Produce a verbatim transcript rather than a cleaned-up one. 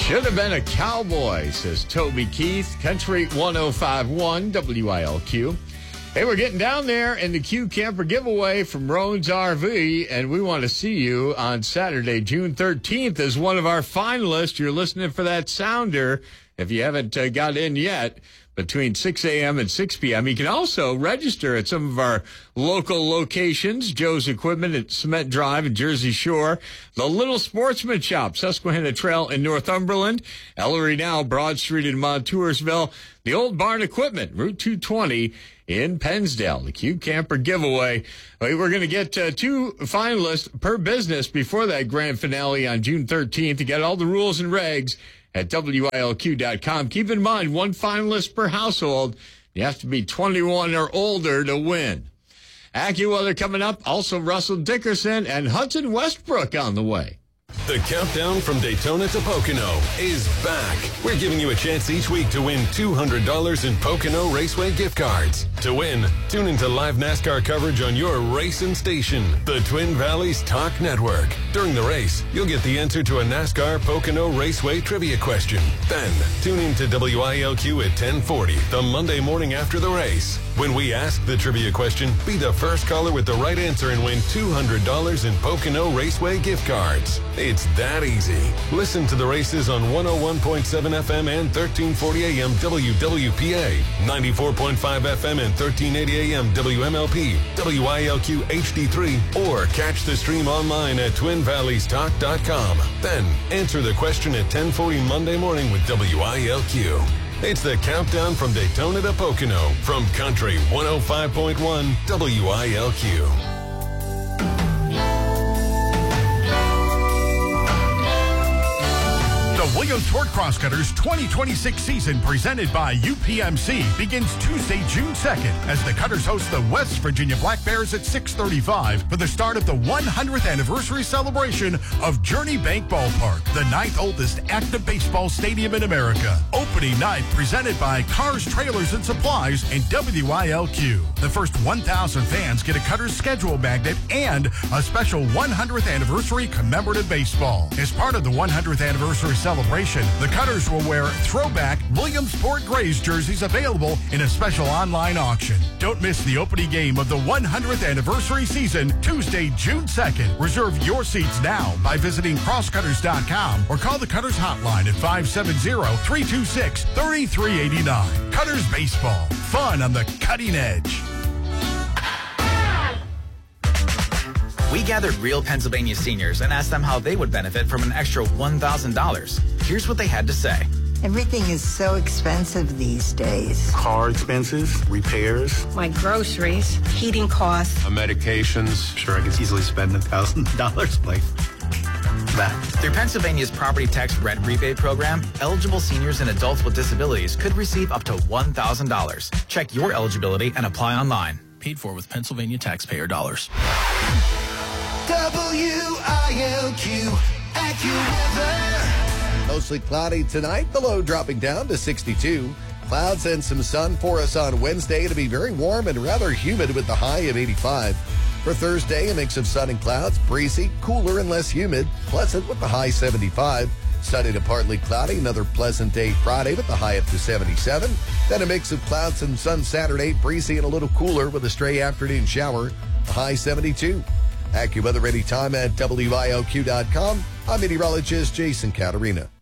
Should have been a cowboy, says Toby Keith. Country one oh five point one W I L Q. Hey, we're getting down there in the Q Camper giveaway from Roan's R V, and we want to see you on Saturday, June thirteenth, as one of our finalists. You're listening for that sounder if you haven't uh, got in yet. Between six a.m. and six p.m. You can also register at some of our local locations. Joe's Equipment at Cement Drive and Jersey Shore. The Little Sportsman Shop, Susquehanna Trail in Northumberland. Ellery Now, Broad Street in Montoursville. The Old Barn Equipment, Route two twenty in Pennsdale. The Q Camper giveaway. We're going to get uh, two finalists per business before that grand finale on June thirteenth. You get all the rules and regs at W I L Q dot com. Keep in mind, one finalist per household. You have to be twenty-one or older to win. AccuWeather coming up. Also, Russell Dickerson and Hudson Westbrook on the way. The countdown from Daytona to Pocono is back. We're giving you a chance each week to win two hundred dollars in Pocono Raceway gift cards. To win, tune into live NASCAR coverage on your racing station, the Twin Valleys Talk Network. During the race, you'll get the answer to a NASCAR Pocono Raceway trivia question. Then, tune in to W I L Q at ten forty, the Monday morning after the race. When we ask the trivia question, be the first caller with the right answer and win two hundred dollars in Pocono Raceway gift cards. It's that easy. Listen to the races on one oh one point seven F M and thirteen forty A M W W P A, ninety-four point five F M and thirteen eighty A M W M L P, W I L Q H D three, or catch the stream online at twin valleys talk dot com. Then answer the question at ten forty Monday morning with W I L Q. It's the countdown from Daytona to Pocono from Country one oh five point one W I L Q. The Williams Ford Crosscutters twenty twenty-six season presented by U P M C begins Tuesday, June second as the Cutters host the West Virginia Black Bears at six thirty-five for the start of the one hundredth anniversary celebration of Journey Bank Ballpark, the ninth oldest active baseball stadium in America. Opening night presented by Cars, Trailers, and Supplies and W I L Q. The first one thousand fans get a Cutters schedule magnet and a special one hundredth anniversary commemorative baseball. As part of the one hundredth anniversary celebration, the Cutters will wear throwback Williamsport Grays jerseys available in a special online auction. Don't miss the opening game of the one hundredth anniversary season, Tuesday, June second. Reserve your seats now by visiting cross cutters dot com or call the Cutters hotline at five seven zero, three two six, three three eight nine. Cutters Baseball. Fun on the cutting edge. We gathered real Pennsylvania seniors and asked them how they would benefit from an extra one thousand dollars. Here's what they had to say. Everything is so expensive these days. Car expenses, repairs. My groceries, heating costs. My medications. Sure, I could easily spend one thousand dollars like that. Through Pennsylvania's property tax rent rebate program, eligible seniors and adults with disabilities could receive up to one thousand dollars. Check your eligibility and apply online. Paid for with Pennsylvania taxpayer dollars. W I L Q AccuWeather. Mostly cloudy tonight, the low dropping down to sixty-two. Clouds and some sun for us on Wednesday. It'll be very warm and rather humid with the high of eighty-five. For Thursday, a mix of sun and clouds, breezy, cooler and less humid, pleasant with the high seventy-five. Sunny to partly cloudy, another pleasant day Friday with the high up to seventy-seven. Then a mix of clouds and sun Saturday, breezy and a little cooler with a stray afternoon shower, the high seventy-two. AccuWeather anytime at W I L Q dot com. I'm meteorologist Jason Caterina.